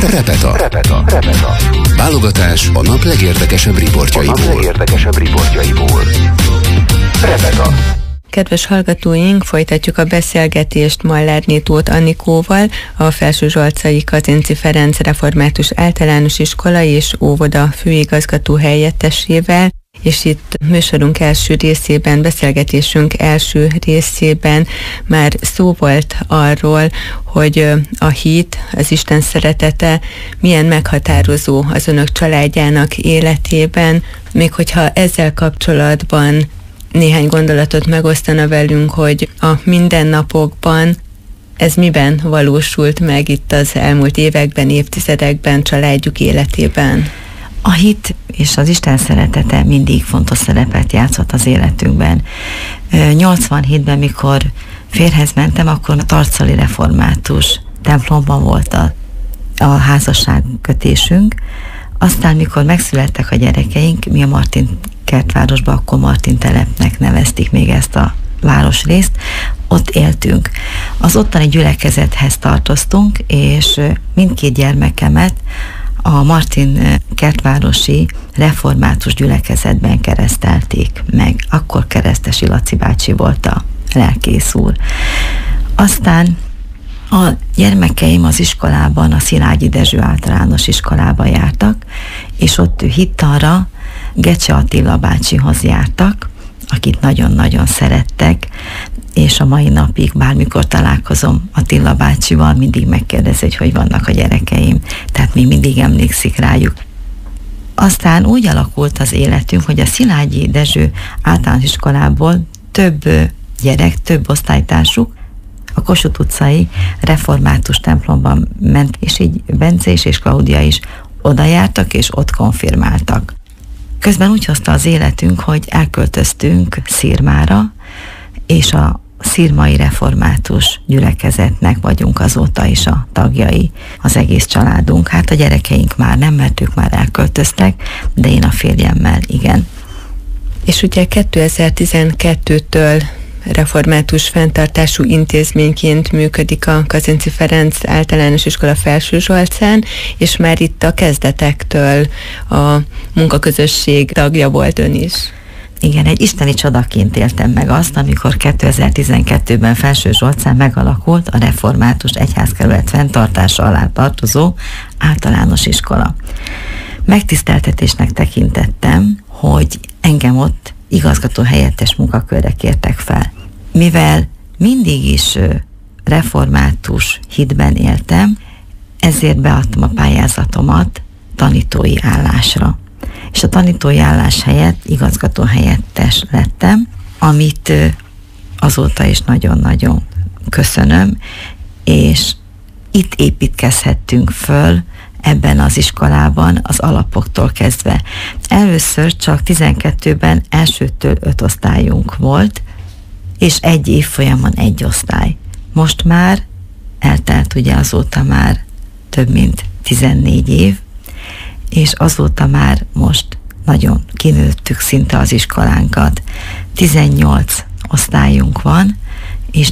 Repeta. Válogatás a nap legérdekesebb riportjaiból. Repeta. Kedves hallgatóink, folytatjuk a beszélgetést Mallárné Tóth Anikóval, a Felsőzsolcai Kazinczy Ferenc Református Általános Iskola és Óvoda főigazgató helyettesével, és itt műsorunk első részében, beszélgetésünk első részében már szó volt arról, hogy a hit, az Isten szeretete milyen meghatározó az önök családjának életében, még hogyha ezzel kapcsolatban néhány gondolatot megosztana velünk, hogy a mindennapokban ez miben valósult meg itt az elmúlt években, évtizedekben családjuk életében? A hit és az Isten szeretete mindig fontos szerepet játszott az életünkben. 87-ben, mikor férjhez mentem, akkor a Tarcali Református templomban volt a házasságkötésünk. Aztán, mikor megszülettek a gyerekeink, mi a Martin kertvárosba, akkor Martin telepnek nevezték még ezt a városrészt, ott éltünk. Az ottani gyülekezethez tartoztunk, és mindkét gyermekemet a Martin kertvárosi református gyülekezetben keresztelték meg. Akkor Keresztesi Laci bácsi volt a lelkész úr. Aztán a gyermekeim az iskolában, a Szilágyi Dezső általános iskolába jártak, és ott hittanra Gecse Attila bácsihoz jártak, akit nagyon-nagyon szerettek, és a mai napig bármikor találkozom Attila bácsival, mindig megkérdezi, hogy vannak a gyerekeim, tehát még mindig emlékszik rájuk. Aztán úgy alakult az életünk, hogy a Szilágyi Dezső általános iskolából több gyerek, több osztálytársuk a Kossuth utcai református templomban ment, és így Bence és Klaudia is oda jártak, és ott konfirmáltak. Közben úgy hozta az életünk, hogy elköltöztünk Szirmára, és a szirmai református gyülekezetnek vagyunk azóta is a tagjai, az egész családunk. Hát a gyerekeink már nem, mert ők már elköltöztek, de én a férjemmel igen. És ugye 2012-től református fenntartású intézményként működik a Kazinczy Ferenc Általános Iskola Felsőzsolcán, és már itt a kezdetektől a munkaközösség tagja volt ön is. Igen, egy isteni csodaként éltem meg azt, amikor 2012-ben Felsőzsolcán megalakult a református egyházkerület fenntartása alá tartozó általános iskola. Megtiszteltetésnek tekintettem, hogy engem ott igazgató helyettes munkakörre kértek fel. Mivel mindig is református hitben éltem, ezért beadtam a pályázatomat tanítói állásra. És a tanítói állás helyett igazgató helyettes lettem, amit azóta is nagyon-nagyon köszönöm, és itt építkezhettünk föl ebben az iskolában az alapoktól kezdve. Először csak 12-ben elsőtől 5 osztályunk volt, és egy évfolyamon 1 osztály. Most már eltelt ugye azóta már több mint 14 év, és azóta már most nagyon kinőttük szinte az iskolánkat. 18 osztályunk van, és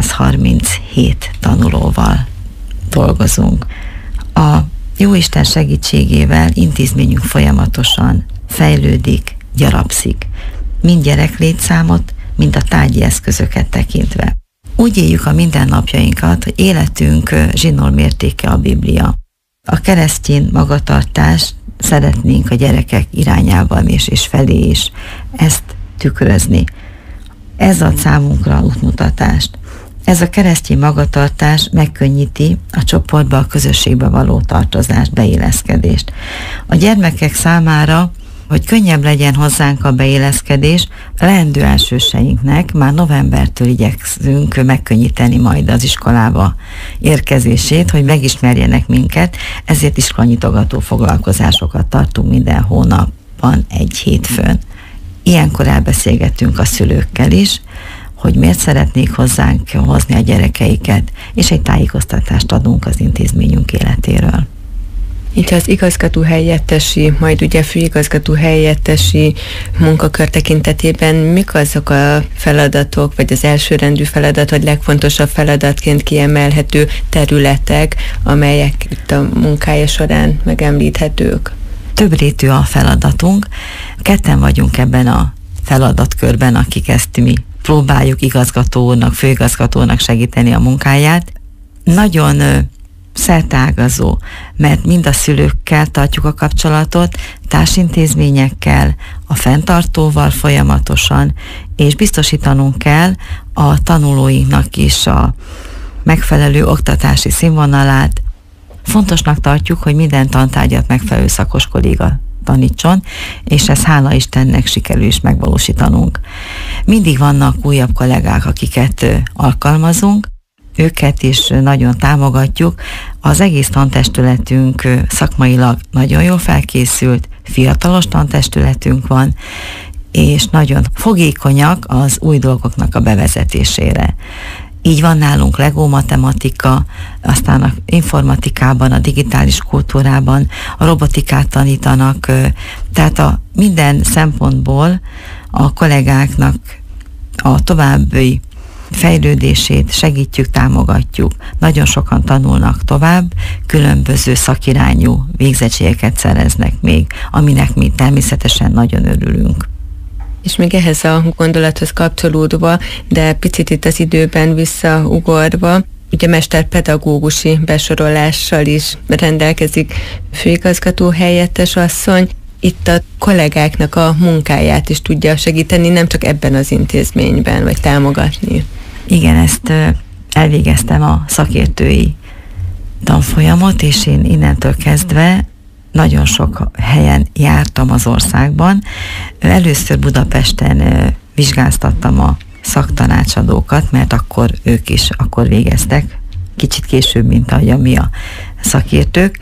437 tanulóval dolgozunk. A Jóisten segítségével intézményünk folyamatosan fejlődik, gyarapszik. Mind gyereklétszámot, mind a tárgyi eszközöket tekintve. Úgy éljük a mindennapjainkat, hogy életünk zsinórmértéke a Biblia. A keresztény magatartást szeretnénk a gyerekek irányában és felé is ezt tükrözni. Ez ad számunkra útmutatást. Ez a keresztény magatartás megkönnyíti a csoportba, a közösségbe való tartozást, beilleszkedést. A gyermekek számára, hogy könnyebb legyen hozzánk a beilleszkedés, a leendő elsőseinknek már novembertől igyekszünk megkönnyíteni majd az iskolába érkezését, hogy megismerjenek minket, ezért iskolanyitogató foglalkozásokat tartunk minden hónapban, egy hétfőn. Ilyenkor elbeszélgetünk a szülőkkel is, hogy miért szeretnék hozzánk hozni a gyerekeiket, és egy tájékoztatást adunk az intézményünk életéről. Itt Hogyha az igazgató helyettesi, majd ugye főigazgató helyettesi munkakör tekintetében mik azok a feladatok, vagy az elsőrendű feladat, vagy legfontosabb feladatként kiemelhető területek, amelyek itt a munkája során megemlíthetők? Több rétű a feladatunk. Ketten vagyunk ebben a feladatkörben, akik ezt mi próbáljuk igazgatónak, főigazgatónak segíteni a munkáját. Nagyon szerteágazó, mert mind a szülőkkel tartjuk a kapcsolatot, társintézményekkel, a fenntartóval folyamatosan, és biztosítanunk kell a tanulóinknak is a megfelelő oktatási színvonalát. Fontosnak tartjuk, hogy minden tantárgyat megfelelő szakos kolléga tanítson, és ezt hála Istennek sikerül is megvalósítanunk. Mindig vannak újabb kollégák, akiket alkalmazunk, őket is nagyon támogatjuk. Az egész tantestületünk szakmailag nagyon jól felkészült, fiatalos tantestületünk van, és nagyon fogékonyak az új dolgoknak a bevezetésére. Így van nálunk Lego matematika, aztán a informatikában, a digitális kultúrában, a robotikát tanítanak, tehát a minden szempontból a kollégáknak a további fejlődését segítjük, támogatjuk. Nagyon sokan tanulnak tovább, különböző szakirányú végzettségeket szereznek még, aminek mi természetesen nagyon örülünk. És még ehhez a gondolathoz kapcsolódva, de picit itt az időben visszaugorva, ugye mesterpedagógusi besorolással is rendelkezik főigazgató helyettes asszony. Itt a kollégáknak a munkáját is tudja segíteni, nem csak ebben az intézményben, vagy támogatni. Igen, ezt elvégeztem a szakértői tanfolyamot, és én innentől kezdve nagyon sok helyen jártam az országban. Először Budapesten vizsgáztattam a szaktanácsadókat, mert akkor ők is akkor végeztek, kicsit később, mint ahogy mi a szakértők,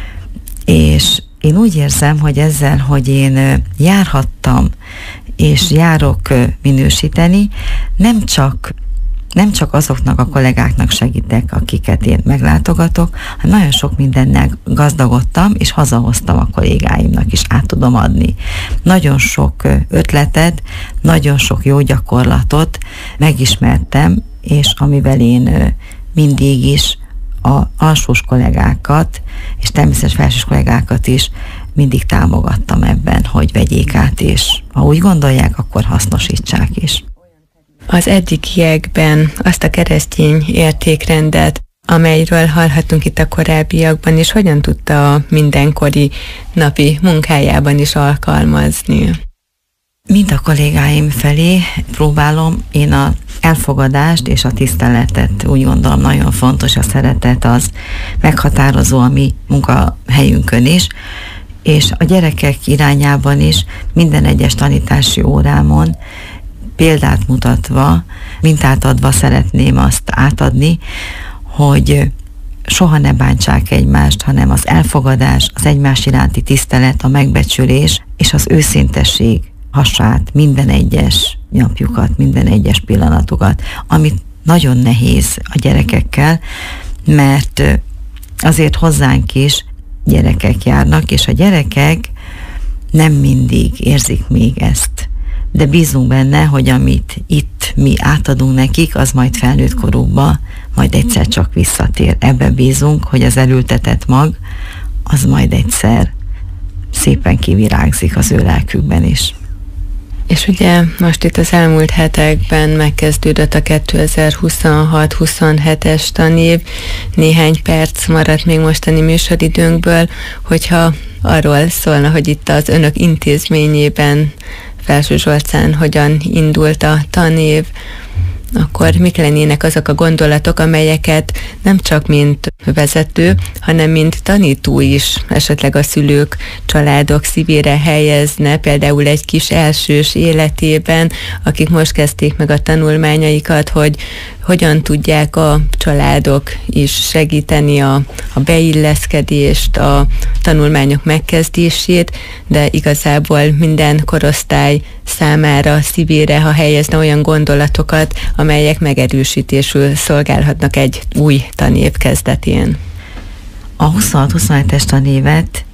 és én úgy érzem, hogy ezzel, hogy én járhattam, és járok minősíteni, nem csak azoknak a kollégáknak segítek, akiket én meglátogatok, hanem nagyon sok mindennel gazdagodtam, és hazahoztam a kollégáimnak is, át tudom adni. Nagyon sok ötletet, nagyon sok jó gyakorlatot megismertem, és amivel én mindig is a alsós kollégákat, és természetesen felsős kollégákat is mindig támogattam ebben, hogy vegyék át, és ha úgy gondolják, akkor hasznosítsák is. Az eddigiekben azt a keresztény értékrendet, amelyről hallhattunk itt a korábbiakban, és hogyan tudta a mindenkori napi munkájában is alkalmazni? Mind a kollégáim felé próbálom én az elfogadást és a tiszteletet, úgy gondolom nagyon fontos, a szeretet az meghatározó a mi munkahelyünkön is, és a gyerekek irányában is minden egyes tanítási órámon példát mutatva, mintát adva szeretném azt átadni, hogy soha ne bántsák egymást, hanem az elfogadás, az egymás iránti tisztelet, a megbecsülés és az őszintesség hasát, minden egyes napjukat, minden egyes pillanatukat, amit nagyon nehéz a gyerekekkel, mert azért hozzánk is gyerekek járnak, és a gyerekek nem mindig érzik még ezt. De bízunk benne, hogy amit itt mi átadunk nekik, az majd felnőtt korukba, majd egyszer csak visszatér. Ebbe bízunk, hogy az elültetett mag, az majd egyszer szépen kivirágzik az ő lelkükben is. És ugye most itt az elmúlt hetekben megkezdődött a 2026-27-es tanév, néhány perc maradt még mostani műsoridőnkből, hogyha arról szólna, hogy itt az önök intézményében Felsőzsolcán hogyan indult a tanév, akkor mik lennének azok a gondolatok, amelyeket nem csak mint vezető, hanem mint tanító is esetleg a szülők, családok szívére helyezne, például egy kis elsős életében, akik most kezdték meg a tanulmányaikat, hogy hogyan tudják a családok is segíteni a beilleszkedést, a tanulmányok megkezdését, de igazából minden korosztály számára szívére, ha helyezne olyan gondolatokat, amelyek megerősítésül szolgálhatnak egy új tanév kezdetén. A 26-27-es tanévet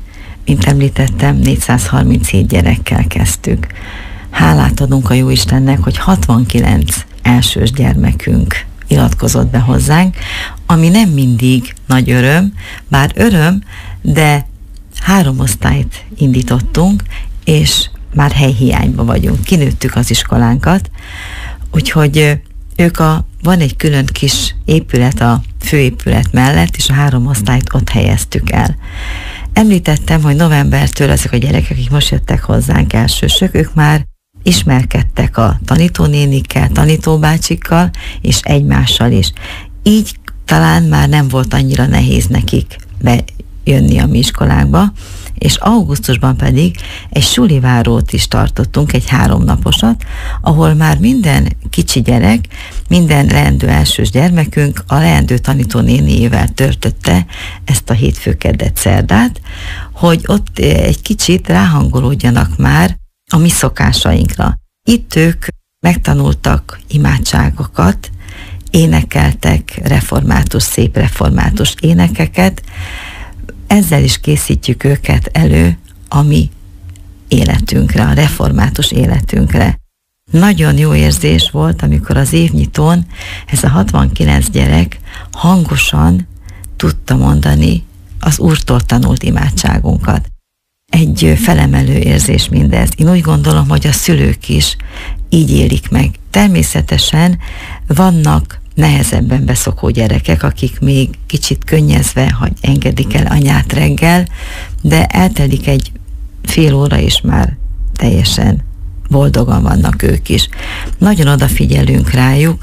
mint említettem, 437 gyerekkel kezdtük. Hálát adunk a Jóistennek, hogy 69 elsős gyermekünk iratkozott be hozzánk, ami nem mindig nagy öröm, bár öröm, de 3 osztályt indítottunk, és már helyhiányban vagyunk. Kinőttük az iskolánkat, úgyhogy van egy külön kis épület a főépület mellett, és a 3 osztályt ott helyeztük el. Említettem, hogy novembertől azok a gyerekek, akik most jöttek hozzánk elsősök, ők már ismerkedtek a tanítónénikkel, tanítóbácsikkal, és egymással is. Így talán már nem volt annyira nehéz nekik bejönni a mi iskolánkba, és augusztusban pedig egy sulivárót is tartottunk, egy 3 naposat, ahol már minden kicsi gyerek, minden leendő elsős gyermekünk a leendő tanítónéniével töltötte ezt a hétfő-keddet szerdát, hogy ott egy kicsit ráhangolódjanak már a mi szokásainkra. Itt ők megtanultak imádságokat, énekeltek szép református énekeket, ezzel is készítjük őket elő a mi életünkre, a református életünkre. Nagyon jó érzés volt, amikor az évnyitón ez a 69 gyerek hangosan tudta mondani az Úrtól tanult imádságunkat. Egy felemelő érzés mindez. Én úgy gondolom, hogy a szülők is így élik meg. Természetesen vannak nehezebben beszokó gyerekek, akik még kicsit könnyezve, hogy engedik el anyát reggel, de eltelik egy fél óra, és már teljesen boldogan vannak ők is. Nagyon odafigyelünk rájuk,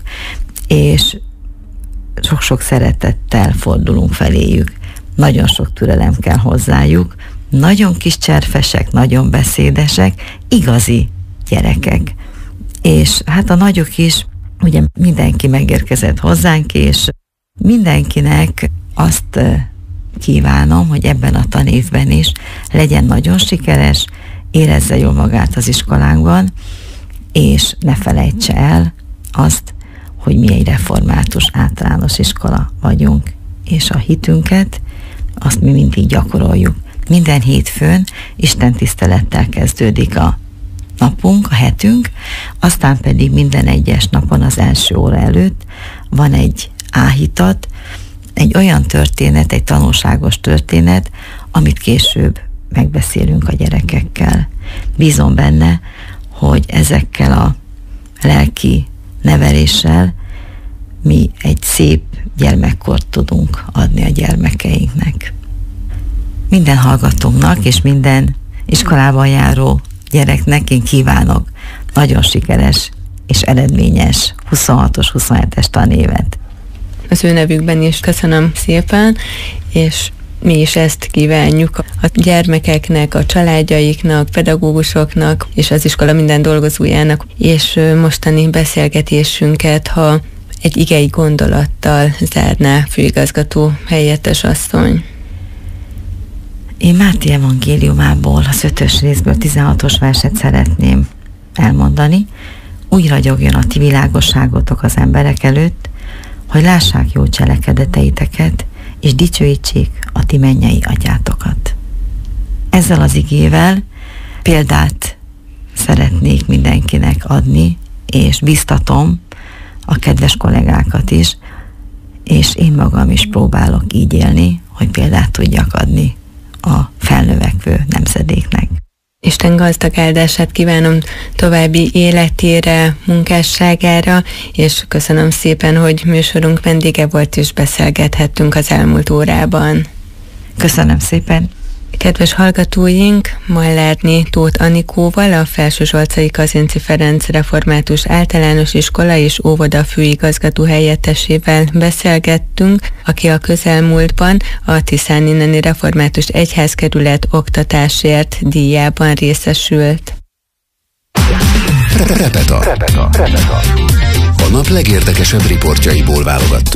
és sok-sok szeretettel fordulunk feléjük. Nagyon sok türelem kell hozzájuk, nagyon kis cserfesek, nagyon beszédesek, igazi gyerekek. És hát a nagyok is, ugye mindenki megérkezett hozzánk, és mindenkinek azt kívánom, hogy ebben a tanévben is legyen nagyon sikeres, érezze jól magát az iskolánkban, és ne felejtse el azt, hogy mi egy református általános iskola vagyunk, és a hitünket azt mi mindig gyakoroljuk. Minden hétfőn Isten tisztelettel kezdődik a napunk, a hetünk, aztán pedig minden egyes napon az első óra előtt van egy áhítat, egy olyan történet, egy tanulságos történet, amit később megbeszélünk a gyerekekkel. Bízom benne, hogy ezekkel a lelki neveléssel mi egy szép gyermekkort tudunk adni a gyermekeinknek. Minden hallgatónknak és minden iskolában járó gyereknek én kívánok nagyon sikeres és eredményes 26-os, 27-es tanévet. Az ő nevükben is köszönöm szépen, és mi is ezt kívánjuk a gyermekeknek, a családjaiknak, pedagógusoknak és az iskola minden dolgozójának, és mostani beszélgetésünket, ha egy igei gondolattal zárná főigazgató helyettes asszony. Én Máté evangéliumából, az 5. részből 16-os verset szeretném elmondani. Úgy ragyogjon a ti világosságotok az emberek előtt, hogy lássák jó cselekedeteiteket, és dicsőítsék a ti mennyei atyátokat. Ezzel az igével példát szeretnék mindenkinek adni, és biztatom a kedves kollégákat is, és én magam is próbálok így élni, hogy példát tudjak adni a felnövekvő nemzedéknek. Isten gazdag áldását kívánom további életére, munkásságára, és köszönöm szépen, hogy műsorunk vendége volt, és beszélgethettünk az elmúlt órában. Köszönöm szépen! Kedves hallgatóink, Mallárné Tóth Anikóval, a Felsőzsolcai Kazinczy Ferenc Református Általános Iskola és Óvoda főigazgató helyettesével beszélgettünk, aki a közelmúltban a Tiszáninneni Református Egyházkerület oktatásért díjában részesült. Repeta. A nap legérdekesebb riportjaiból válogattuk.